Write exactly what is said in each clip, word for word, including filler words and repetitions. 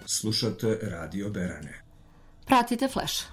Slušate Radio Berane. Pratite Flash.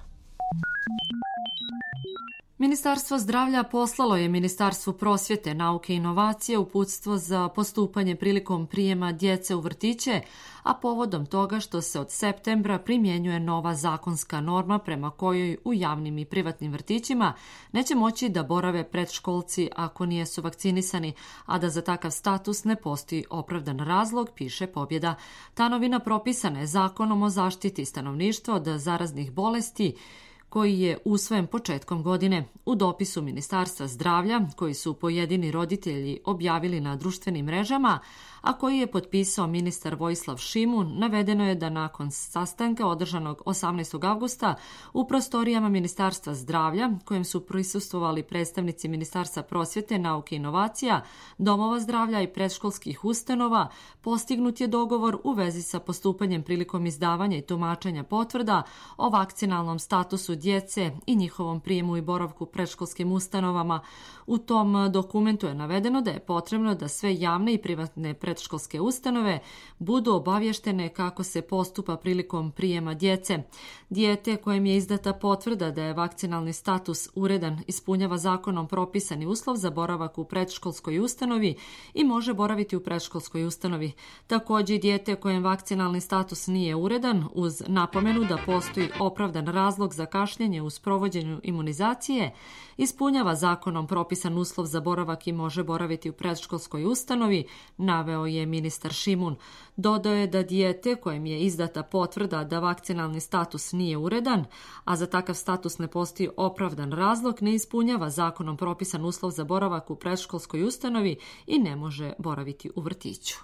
Ministarstvo zdravlja poslalo je Ministarstvu prosvjete, nauke i inovacije uputstvo za postupanje prilikom prijema djece u vrtiće, a povodom toga što se od septembra primjenjuje nova zakonska norma prema kojoj u javnim i privatnim vrtićima neće moći da borave predškolci ako nijesu vakcinisani, a da za takav status ne postoji opravdan razlog, piše Pobjeda. Ta novina propisana je Zakonom o zaštiti stanovništva od zaraznih bolesti, koji je usvojen početkom godine. U dopisu Ministarstva zdravlja, koji su pojedini roditelji objavili na društvenim mrežama, a koji je potpisao ministar Vojislav Šimun, navedeno je da nakon sastanka održanog osamnaestog avgusta u prostorijama Ministarstva zdravlja, kojem su prisustvovali predstavnici Ministarstva prosvjete, nauke i inovacija, domova zdravlja i predškolskih ustanova, postignut je dogovor u vezi sa postupanjem prilikom izdavanja i tumačenja potvrda o vakcinalnom statusu djece i njihovom prijemu i boravku u predškolskim ustanovama. U tom dokumentu je navedeno da je potrebno da sve javne i privatne predškolske ustanove budu obavještene kako se postupa prilikom prijema djece. Dijete kojem je izdata potvrda da je vakcinalni status uredan ispunjava zakonom propisani uslov za boravak u predškolskoj ustanovi i može boraviti u predškolskoj ustanovi. Također, dijete kojem vakcinalni status nije uredan, uz napomenu da postoji opravdan razlog za kašnjenje u sprovođenju imunizacije, ispunjava zakonom propisan uslov za boravak i može boraviti u predškolskoj ustanovi, naveo je ministar Šimun. Dodao je da dijete kojem je izdata potvrda da vakcinalni status nije uredan, a za takav status ne postoji opravdan razlog, ne ispunjava zakonom propisan uslov za boravak u predškolskoj ustanovi i ne može boraviti u vrtiću.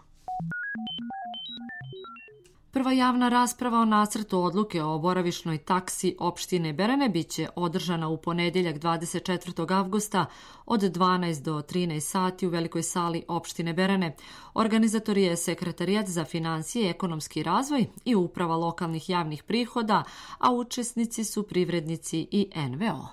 Prva javna rasprava o nacrtu odluke o boravišnoj taksi opštine Berane biće održana u ponedjeljak dvadeset četvrtog avgusta od dvanaest do trinaest sati u velikoj sali opštine Berane. Organizator je Sekretarijat za financije i ekonomski razvoj i Uprava lokalnih javnih prihoda, a učesnici su privrednici i en ve o.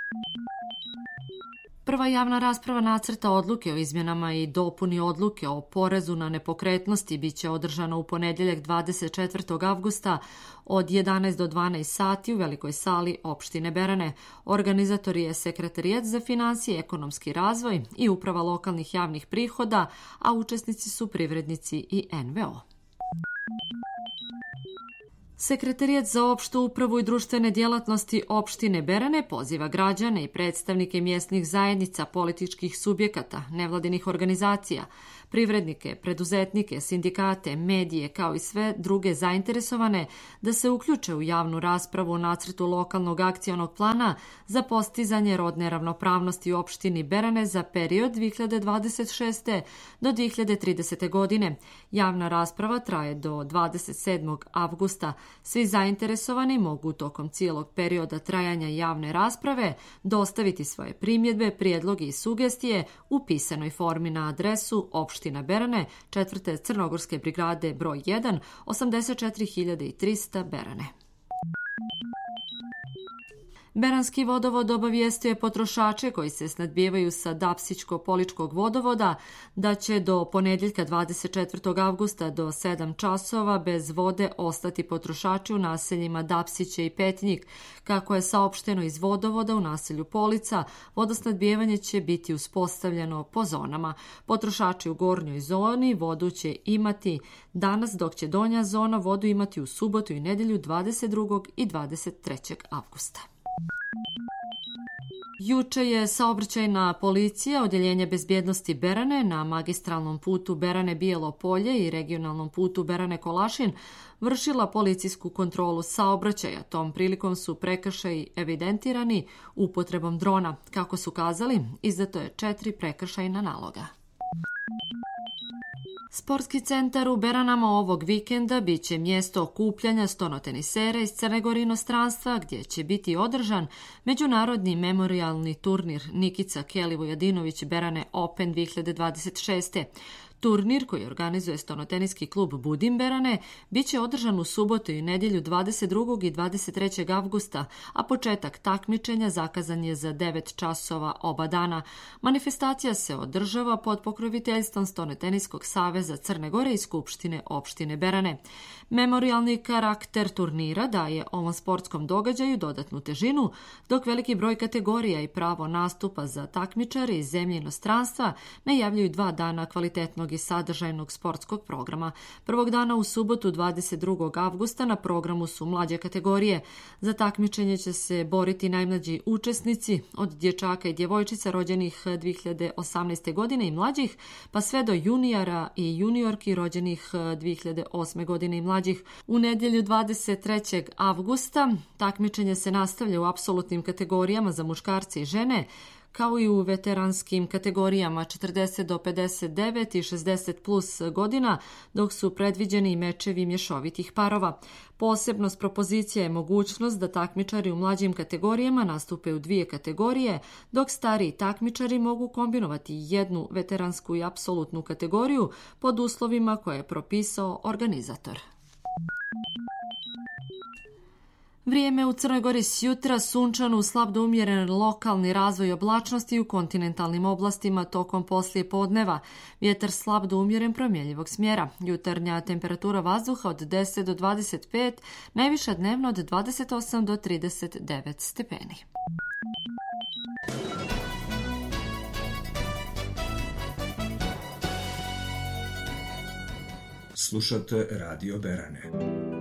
Prva javna rasprava nacrta odluke o izmjenama i dopuni odluke o porezu na nepokretnosti biće održana u ponedjeljak dvadeset četvrtog avgusta od jedanaest do dvanaest sati u velikoj sali opštine Berane. Organizator je Sekretarijat za financije i ekonomski razvoj i Uprava lokalnih javnih prihoda, a učesnici su privrednici i en ve o. Sekretarijat za opštu upravu i društvene djelatnosti opštine Berane poziva građane i predstavnike mjesnih zajednica, političkih subjekata, nevladinih organizacija, privrednike, preduzetnike, sindikate, medije kao i sve druge zainteresovane da se uključe u javnu raspravu o nacrtu lokalnog akcionog plana za postizanje rodne ravnopravnosti u opštini Berane za period dvije hiljade dvadeset šeste do dvije hiljade tridesete. godine. Javna rasprava traje do dvadeset sedmog avgusta. Svi zainteresovani mogu tokom cijelog perioda trajanja javne rasprave dostaviti svoje primjedbe, prijedloge i sugestije u pisanoj formi na adresu opština Berane, četvrte Crnogorske brigade broj jedan, osamdeset četiri hiljade trista Berane. Beranski vodovod obavijestio je potrošače koji se snadbijevaju sa Dapsićko-Poličkog vodovoda da će do ponedjeljka dvadeset četvrtog avgusta do sedam časova bez vode ostati potrošači u naseljima Dapsiće i Petnjik. Kako je saopšteno iz vodovoda u naselju Polica, vodosnadbijevanje će biti uspostavljeno po zonama. Potrošači u gornjoj zoni vodu će imati danas, dok će donja zona vodu imati u subotu i nedjelju dvadeset drugog i dvadeset trećeg avgusta. Juče je saobraćajna policija Odjeljenja bezbjednosti Berane na magistralnom putu Berane-Bijelo Polje i regionalnom putu Berane-Kolašin vršila policijsku kontrolu saobraćaja. Tom prilikom su prekršaji evidentirani upotrebom drona. Kako su kazali, izdato je četiri prekršajna naloga. Sportski centar u Beranama ovog vikenda bit će mjesto okupljanja stonotenisera iz Crne Gore i inostranstva, gdje će biti održan međunarodni memorijalni turnir Nikica Keli Vujadinović Berane Open dvije hiljade dvadeset šeste. Turnir koji organizuje Stonoteniski klub Budimberane biće održan u subotu i nedjelju dvadeset drugog i dvadeset trećeg avgusta, a početak takmičenja zakazan je za devet časova oba dana. Manifestacija se održava pod pokroviteljstvom Stonoteniskog saveza Crne Gore i Skupštine opštine Berane. Memorijalni karakter turnira daje ovom sportskom događaju dodatnu težinu, dok veliki broj kategorija i pravo nastupa za takmičare iz zemlje i inostranstva najavljuju dva dana kvalitetnog i sadržajnog sportskog programa. Prvog dana u subotu dvadeset drugog avgusta na programu su mlađe kategorije. Za takmičenje će se boriti najmlađi učesnici od dječaka i djevojčica rođenih dvije hiljade osamnaeste. godine i mlađih, pa sve do junijara i juniorki rođenih dvije hiljade osme. godine i mlađih. U nedjelju dvadeset trećeg avgusta takmičenje se nastavlja u apsolutnim kategorijama za muškarce i žene, kao i u veteranskim kategorijama četrdeset do pedeset devet i šezdeset plus godina, dok su predviđeni i mečevi mješovitih parova. Posebnost propozicija je mogućnost da takmičari u mlađim kategorijama nastupe u dvije kategorije, dok stariji takmičari mogu kombinovati jednu veteransku i apsolutnu kategoriju pod uslovima koje je propisao organizator. Vrijeme u Crnoj Gori sjutra sunčano uz slab do umjeren lokalni razvoj oblačnosti u kontinentalnim oblastima tokom poslije podneva. Vjetar slab do umjeren promjenjivog smjera. Jutarnja temperatura vazduha od deset do dvadeset pet, najviša dnevno od dvadeset osam do trideset devet stepeni. Slušate Radio Berane.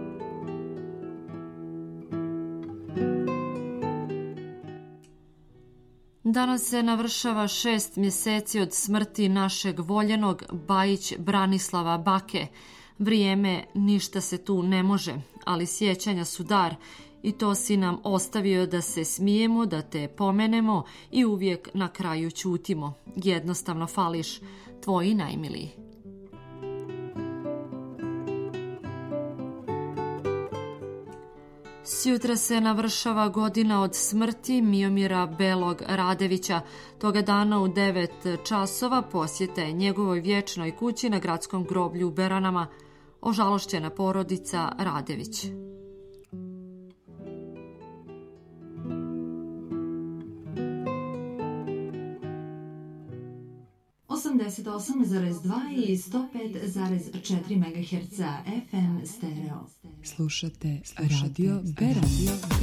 Danas se navršava šest mjeseci od smrti našeg voljenog Bajić Branislava Bake. Vrijeme ništa se tu ne može, ali sjećanja su dar i to si nam ostavio da se smijemo, da te pomenemo i uvijek na kraju ćutimo. Jednostavno fališ, tvoji najmiliji. Sjutra se navršava godina od smrti Miomira Belog Radevića. Toga dana u devet časova posjeta je njegovoj vječnoj kući na gradskom groblju u Beranama. Ožalošćena porodica Radević. osamdeset osam zarez dva i sto pet zarez četiri megaherca F M stereo. Slušate Radio Berane.